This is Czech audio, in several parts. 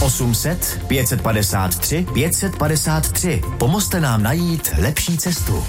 800 553 553. Pomozte nám najít lepší cestu.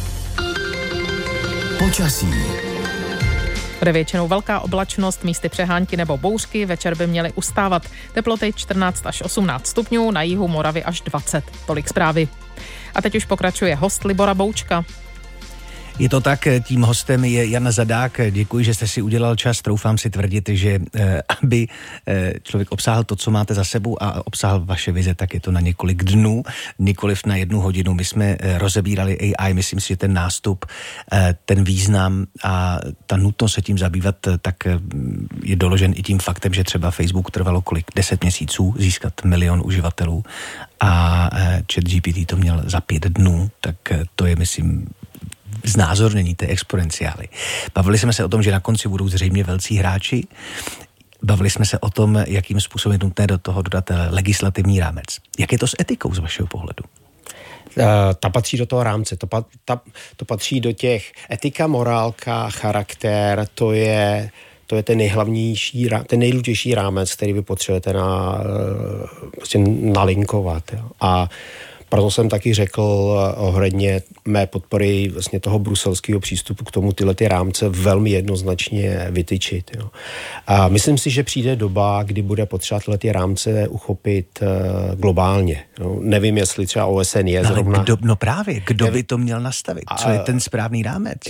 Počasí. Bude většinou velká oblačnost, místy přehánky nebo bouřky, večer by měly ustávat. Teploty 14 až 18 stupňů, na jihu Moravy až 20. Tolik zprávy. A teď už pokračuje host Libora Boučka. Je to tak, tím hostem je Jan Zadák. Děkuji, že jste si udělal čas. Troufám si tvrdit, že aby člověk obsáhl to, co máte za sebou a obsáhl vaše vize, tak je to na několik dnů, nikoliv na 1 hodinu. My jsme rozebírali AI, myslím si, že ten nástup, ten význam a ta nutnost se tím zabývat, tak je doložen i tím faktem, že třeba Facebook trvalo 10 měsíců získat 1 milion uživatelů a ChatGPT to měl za 5 dnů, tak to je, myslím, znázornění té exponenciály. Bavili jsme se o tom, že na konci budou zřejmě velcí hráči. Bavili jsme se o tom, jakým způsobem je nutné do toho dodat legislativní rámec. Jak je to s etikou z vašeho pohledu? Ta patří do toho rámce, to patří do těch etika, morálka, charakter, to je ten nejhlavnější, ten nejdůležitější rámec, který vy potřebujete prostě nalinkovat. Jo. A proto jsem taky řekl ohledně mé podpory vlastně toho bruselského přístupu k tomu tyhle ty rámce velmi jednoznačně vytyčit. Jo. A myslím si, že přijde doba, kdy bude potřeba tyhle ty rámce uchopit globálně. Jo. Nevím, jestli třeba OSN je zrovna... Kdo by to měl nastavit? Co je ten správný rámec?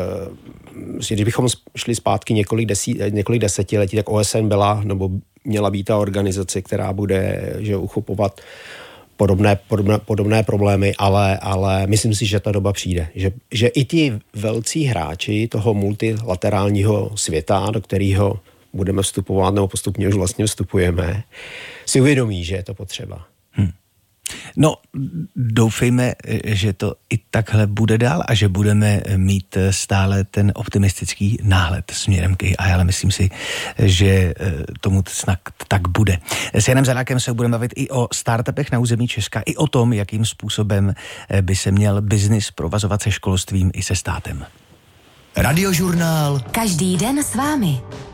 Když bychom šli zpátky několik desetiletí, tak OSN byla, nebo měla být ta organizace, která bude uchopovat podobné problémy, ale myslím si, že ta doba přijde. Že i ti velcí hráči toho multilaterálního světa, do kterého budeme vstupovat, nebo postupně už vlastně vstupujeme, si uvědomí, že je to potřeba. No, doufejme, že to i takhle bude dál a že budeme mít stále ten optimistický náhled směrem k AI, ale myslím si, že tomu snad tak bude. S Janem Zadákem se budeme bavit i o startupech na území Česka, i o tom, jakým způsobem by se měl biznis provazovat se školstvím i se státem. Radiožurnál. Každý den s vámi.